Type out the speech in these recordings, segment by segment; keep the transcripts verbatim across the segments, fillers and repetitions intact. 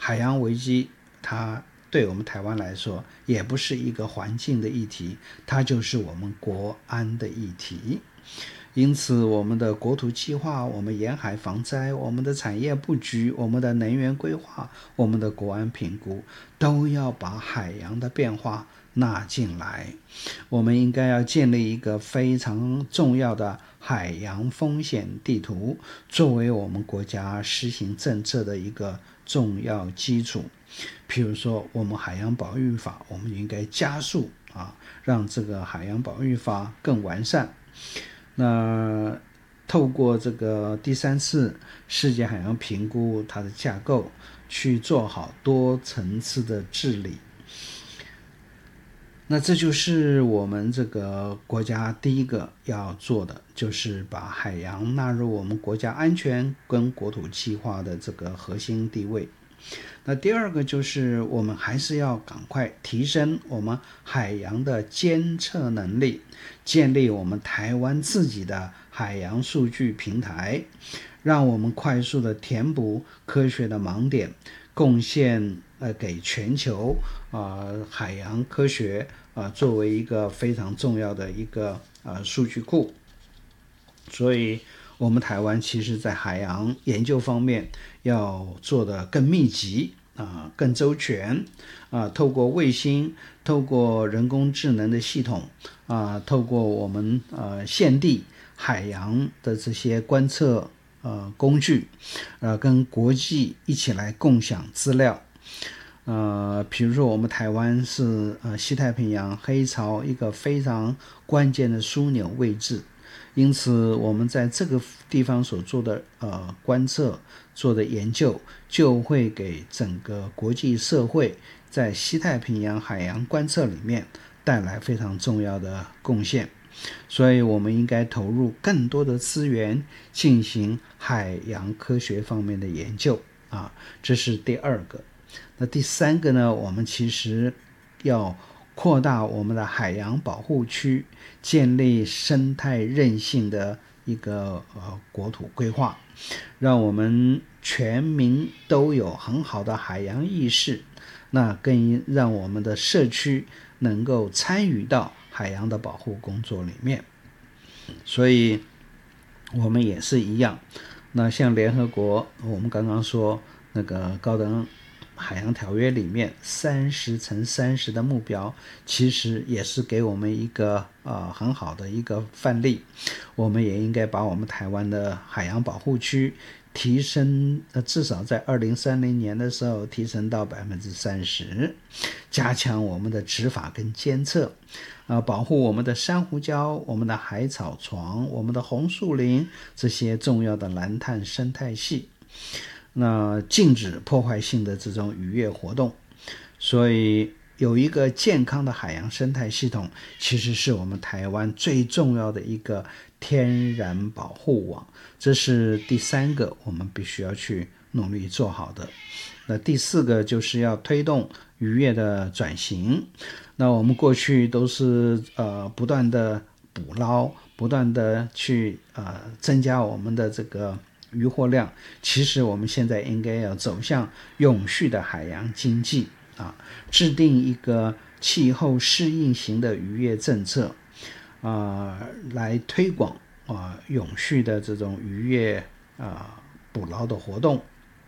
海洋危机它对我们台湾来说也不是一个环境的议题，它就是我们国安的议题。因此我们的国土计划，我们沿海防灾，我们的产业布局，我们的能源规划，我们的国安评估，都要把海洋的变化纳进来。我们应该要建立一个非常重要的海洋风险地图，作为我们国家施行政策的一个重要基础。譬如说我们海洋保育法，我们应该加速啊，让这个海洋保育法更完善。那透过这个第三次世界海洋评估它的架构，去做好多层次的治理。那这就是我们这个国家第一个要做的，就是把海洋纳入我们国家安全跟国土计划的这个核心地位。那第二个就是我们还是要赶快提升我们海洋的监测能力，建立我们台湾自己的海洋数据平台，让我们快速的填补科学的盲点，贡献呃给全球啊、呃、海洋科学啊、呃、作为一个非常重要的一个呃数据库。所以我们台湾其实在海洋研究方面要做得更密集啊，更周全啊，透过卫星，透过人工智能的系统啊，透过我们呃现地海洋的这些观测呃工具，呃跟国际一起来共享资料。呃，比如说我们台湾是呃西太平洋黑潮一个非常关键的枢纽位置。因此我们在这个地方所做的呃观测做的研究，就会给整个国际社会在西太平洋海洋观测里面带来非常重要的贡献。所以我们应该投入更多的资源进行海洋科学方面的研究啊，这是第二个。那第三个呢，我们其实要扩大我们的海洋保护区，建立生态韧性的一个呃国土规划，让我们全民都有很好的海洋意识，那更让我们的社区能够参与到海洋的保护工作里面。所以我们也是一样，那像联合国我们刚刚说那个高等海洋条约里面三十乘三十的目标，其实也是给我们一个呃很好的一个范例。我们也应该把我们台湾的海洋保护区提升，呃至少在二零三零年的时候提升到百分之三十，加强我们的执法跟监测，呃保护我们的珊瑚礁、我们的海草床、我们的红树林这些重要的蓝碳生态系。那禁止破坏性的这种渔业活动，所以有一个健康的海洋生态系统，其实是我们台湾最重要的一个天然保护网，这是第三个我们必须要去努力做好的。那第四个就是要推动渔业的转型。那我们过去都是呃不断的捕捞，不断的去呃增加我们的这个渔获量，其实我们现在应该要走向永续的海洋经济啊，制定一个气候适应型的渔业政策啊，来推广啊永续的这种渔业啊捕捞的活动。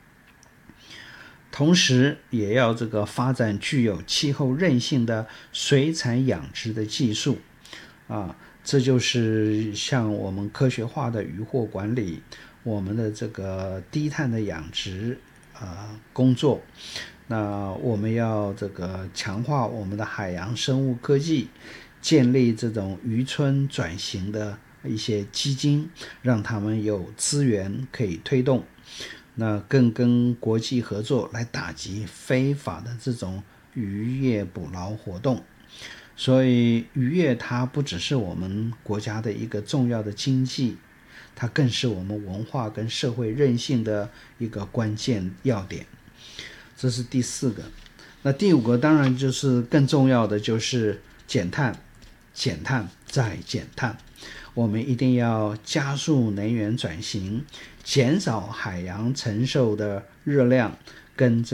同时也要这个发展具有气候韧性的水产养殖的技术啊，这就是像我们科学化的渔获管理，我们的这个低碳的养殖呃工作。那我们要这个强化我们的海洋生物科技，建立这种渔村转型的一些基金，让他们有资源可以推动。那更跟国际合作来打击非法的这种渔业捕捞活动。所以渔业它不只是我们国家的一个重要的经济，它更是我们文化跟社会韧性的一个关键要点。这是第四个。那第五个当然就是更重要的，就是减碳，减碳再减碳。我们一定要加速能源转型，减少海洋承受的热量跟